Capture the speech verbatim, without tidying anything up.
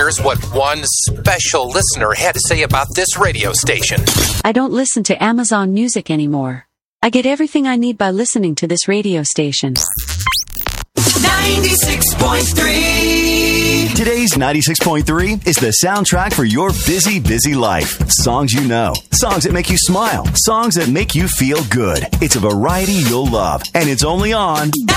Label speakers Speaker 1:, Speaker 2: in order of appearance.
Speaker 1: Here's what one special listener had to say about this radio station.
Speaker 2: I don't listen to Amazon Music anymore. I get everything I need by listening to this radio station.
Speaker 3: ninety-six point three.
Speaker 4: Today's ninety-six point three is the soundtrack for your busy, busy life. Songs you know. Songs that make you smile. Songs that make you feel good. It's a variety you'll love. And it's only on